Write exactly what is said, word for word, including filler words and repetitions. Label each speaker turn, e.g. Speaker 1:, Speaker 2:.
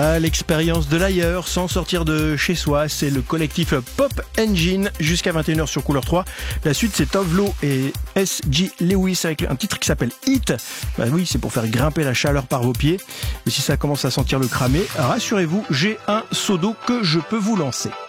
Speaker 1: Ah, l'expérience de l'ailleurs sans sortir de chez soi, c'est le collectif Pop Engine jusqu'à vingt et une heures sur Couleur trois. La suite, c'est Tovlo et S G Lewis avec un titre qui s'appelle Hit. Bah oui, c'est pour faire grimper la chaleur par vos pieds. Et si ça commence à sentir le cramé, rassurez-vous, j'ai un seau d'eau que je peux vous lancer.